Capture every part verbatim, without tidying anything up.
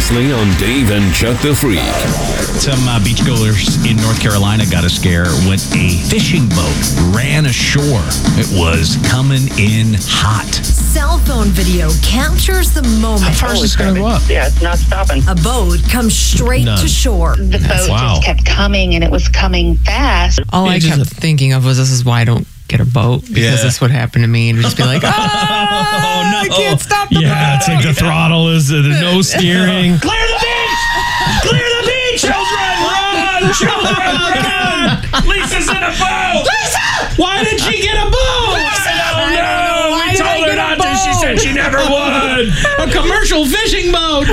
previously on Dave and Chuck the Freak. Some uh, beachgoers in North Carolina got a scare when a fishing boat ran ashore. It was coming in hot. Cell phone video captures the moment. How far is this going to go up? Yeah, it's not stopping. A boat comes straight None. to shore. The boat Wow. just kept coming, and it was coming fast. All I It's kept just a- thinking of was, this is why I don't get a boat, because Yeah. this would happen to me, and just be like, ah, I can't stop the Yeah, boat. it's like the throttle is uh, there's no steering. Clear the beach! Clear the beach! Children, run! Children, run! Lisa's in a boat! Lisa! Why did she get a boat? Lisa! I don't I don't know. know. Why We did I told her get a not to. She boat? said she never would. A commercial fishing boat.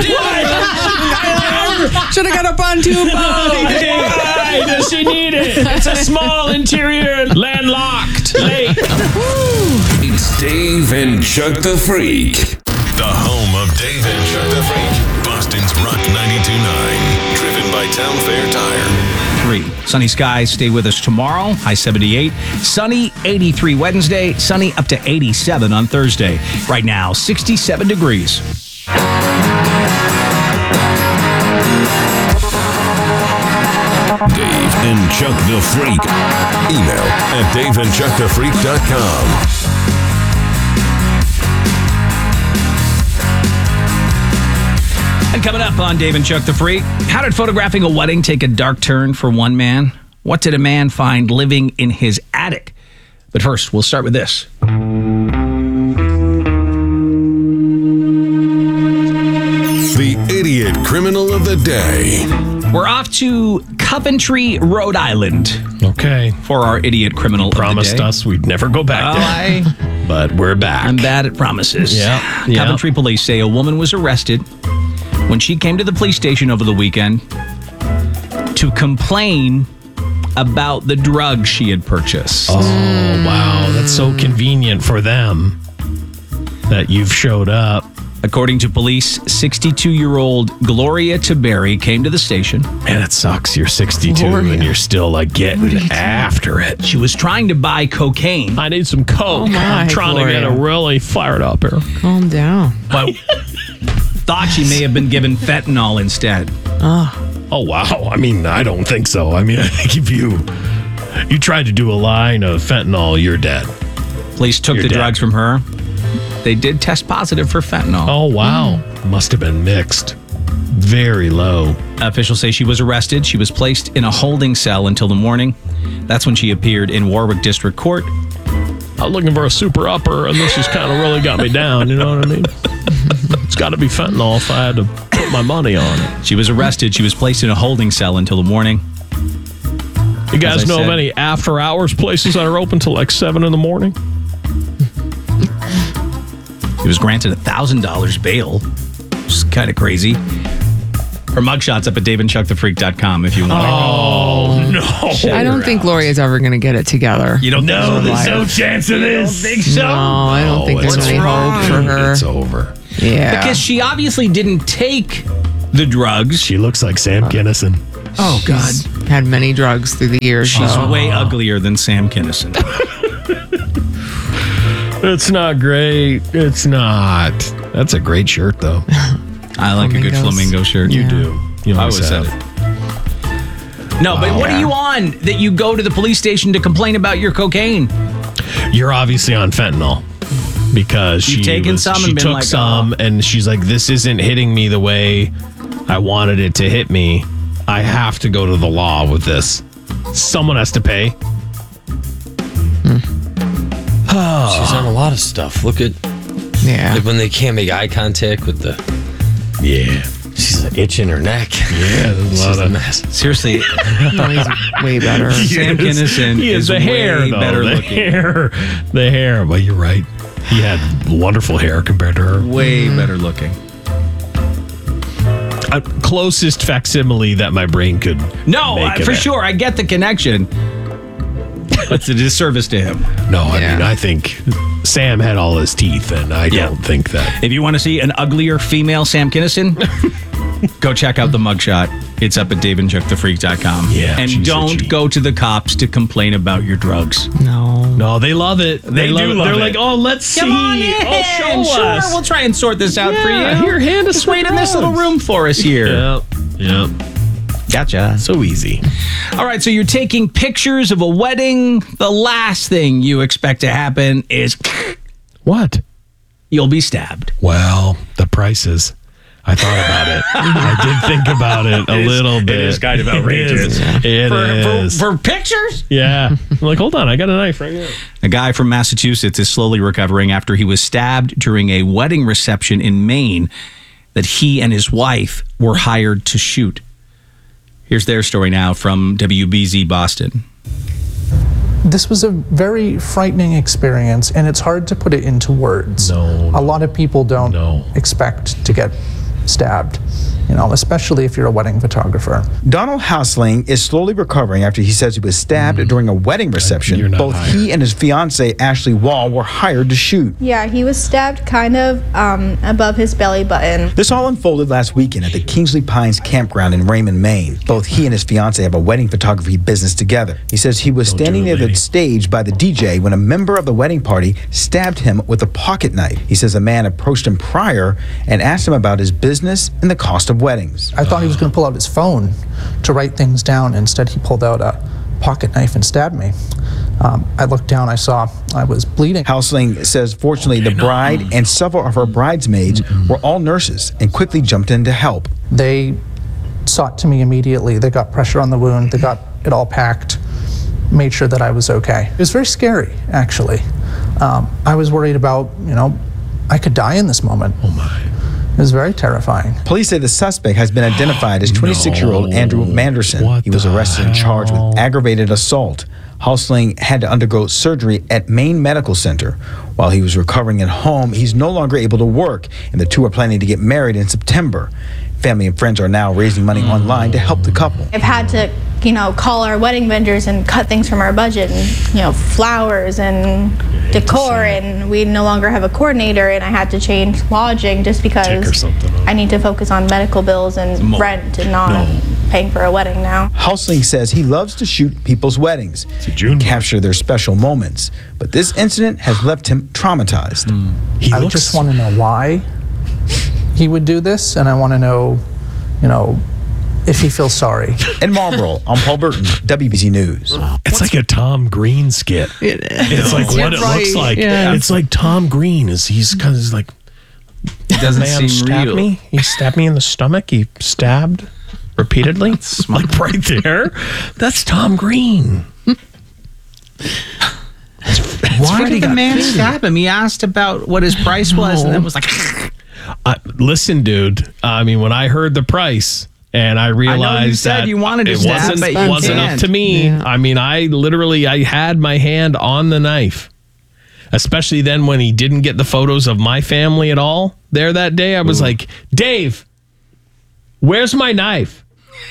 Should have got a pontoon boat. Why does she need it? It's a small interior landlocked lake. It's Dave and Chuck the Freak. The home of Dave and Chuck the Freak. Boston's Rock ninety-two point nine. Driven by Town Fair Tire. Three. Sunny skies stay with us tomorrow. High seventy-eight. Sunny eighty-three Wednesday. Sunny up to eighty-seven on Thursday. Right now, sixty-seven degrees. Dave and Chuck the Freak. Email at dave and chuck the freak dot com. And coming up on Dave and Chuck the Freak, how did photographing a wedding take a dark turn for one man? What did a man find living in his attic? But first, we'll start with this. The Idiot Criminal of the Day. We're off to Coventry, Rhode Island Okay. for our idiot criminal Promised of the day. us we'd never go back Oh, there. I, But we're back. I'm bad at promises. Yeah, yeah. Coventry police say a woman was arrested when she came to the police station over the weekend to complain about the drugs she had purchased. Oh, wow. That's so convenient for them that you've showed up. According to police, sixty-two-year-old Gloria Tiberi came to the station. Man, it sucks. You're sixty-two Gloria. and you're still like getting after it. She was trying to buy cocaine, I need some coke. Oh, my, I'm trying Gloria. to get it really fired up here. Calm down. but thought she may have been given fentanyl instead. Oh, wow. I mean, I don't think so. I mean, I think if you you tried to do a line of fentanyl, you're dead. Police took You're the dead. drugs from her. They did test positive for fentanyl. Oh, wow. Must have been mixed. Very low. Officials say she was arrested. She was placed in a holding cell until the morning. That's when she appeared in Warwick District Court. I'm looking for a super upper, and this has kind of really got me down. You know what I mean? It's got to be fentanyl if I had to put my money on it. She was arrested. She was placed in a holding cell until the morning. You guys As I know of said- any after hours places that are open till like seven in the morning? He was granted one thousand dollars bail, which is kind of crazy. Her mugshot's up at dave and chuck the freak dot com if you want Oh, no. I don't think Gloria's ever going to get it together. to. You don't No, think there's so? no chance of this. think so? No, I don't think there's it's any wrong. hope for her. It's over. Yeah. Because she obviously didn't take the drugs. She looks like Sam Kinison. Oh, God. She's had many drugs through the years. She's so. way uglier than Sam Kinison. It's not great. It's not. That's a great shirt, though. I like a good Flamingos. flamingo shirt. You do. You I always always said have. it. No, but what Yeah. are you on that you go to the police station to complain about your cocaine? You're obviously on fentanyl because You've she taken was- some she and been took like, some, oh. and she's like, "This isn't hitting me the way I wanted it to hit me. I have to go to the law with this. Someone has to pay." She's on a lot of stuff. Look at Yeah. like when they can't make eye contact with the. Yeah, She's itching her neck. yeah. There's a She's lot a of. mess. Seriously, No, he's way better. Sam Kinison He is has the hair, way though. better the looking. hair, the hair. But you're right. He had wonderful hair compared to her. Way better looking. Uh, closest facsimile that my brain could. No, make uh, of for it. sure. I get the connection. But it's a disservice to him. No, I Yeah. mean I think Sam had all his teeth, and I Yeah. don't think that. If you want to see an uglier female Sam Kinison, Go check out the mugshot. It's up at dave and chuck the freak dot com. Yeah, And she's don't itchy. go to the cops to complain about your drugs. No. No, they love it. They, They love do it. love They're it. like, oh, let's see. Come on in. Oh, show sure, us. we'll try and sort this out for Yeah, you. here, hand us Just the wait in this little drugs. room for us here. Yep. Yep. Gotcha. So easy. All right, so you're taking pictures of a wedding. The last thing you expect to happen is What? you'll be stabbed. Well, the prices. I thought about it. I did think about it a It is- little it bit. is kind of outrageous. It is. It For, is. for, for pictures? yeah. I'm like, hold on. I got a knife right here. A guy from Massachusetts is slowly recovering after he was stabbed during a wedding reception in Maine that he and his wife were hired to shoot. Here's their story now from W B Z Boston. This was a very frightening experience, and it's hard to put it into words. No, A lot of people don't no. expect to get stabbed, you know, especially if you're a wedding photographer. Donald Hausling is slowly recovering after he says he was stabbed during a wedding reception. You're not Both hired. he and his fiancee, Ashley Wall, were hired to shoot. Yeah, he was stabbed kind of um, above his belly button. This all unfolded last weekend at the Kingsley Pines campground in Raymond, Maine. Both he and his fiancee have a wedding photography business together. He says he was Don't standing do it, near the lady. stage by the D J when a member of the wedding party stabbed him with a pocket knife. He says a man approached him prior and asked him about his business and the cost of weddings. I thought he was going to pull out his phone to write things down. Instead, he pulled out a pocket knife and stabbed me. Um, I looked down, I saw I was bleeding. Hausling says fortunately the bride and several of her bridesmaids were all nurses and quickly jumped in to help. They sought to me immediately. They got pressure on the wound, they got it all packed, made sure that I was okay. It was very scary, actually. Um, I was worried about, you know, I could die in this moment. Oh, my. It was very terrifying. Police say the suspect has been identified as twenty-six-year-old No. Andrew Manderson. What He was the arrested and charged hell? with aggravated assault. Hausling had to undergo surgery at Maine Medical Center. While he was recovering at home, he's no longer able to work, and the two are planning to get married in September. Family and friends are now raising money online to help the couple. I've had to, you know, call our wedding vendors and cut things from our budget, and you know, flowers and decor, and we no longer have a coordinator, and I had to change lodging just Tick or because something. I need to focus on medical bills and Mo- rent and not No. paying for a wedding now. Hausling says he loves to shoot people's weddings a June and capture their special moments, but this incident has left him traumatized. He I looks just want to know why he would do this, and I want to know, you know, if he feels sorry. In Marlboro, I'm Paul Burton, W B C News. It's like a Tom Green skit. It is. It's like You're what it right, looks like. yeah. It's like Tom Green is he's kind of like It doesn't man seem stabbed real. me. He stabbed me in the stomach. He stabbed repeatedly. Like right there. That's Tom Green. Why did the man stab him? He asked about what his price was and then was like, Uh, listen, dude. I mean, when I heard the price and I realized said that you wanted to it stab, wasn't, but you wasn't up can't. to me. Yeah. I mean, I literally I had my hand on the knife. Especially then when he didn't get the photos of my family at all there that day. I was like, Dave, where's my knife?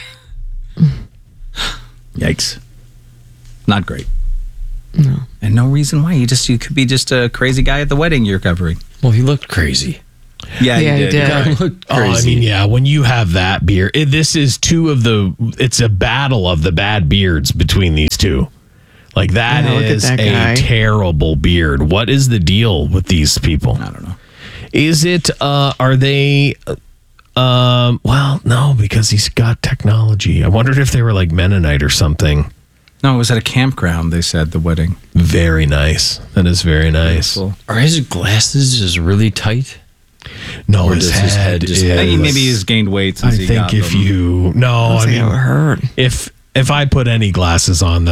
yikes. Not great. No. And no reason why. You just you could be just a crazy guy at the wedding you're covering. Well, he looked crazy. Yeah, Yeah, he he did. did. He looked Oh, I crazy. mean, yeah, when you have that beard, it, this is two of the, it's a battle of the bad beards between these two. Like, that Yeah, look at is that a guy. terrible beard. What is the deal with these people? I don't know. Is it, uh, are they, uh, um, well, no, because he's got technology. I wondered if they were like Mennonite or something. No, it was at a campground, they said, the wedding. Very nice. That is very nice. Beautiful. Are his glasses just really tight? No, Or his does head, his head just- is- I think maybe he's gained weight since I he think got if them. you, no, I I mean, think it hurt. if, if I put any glasses on,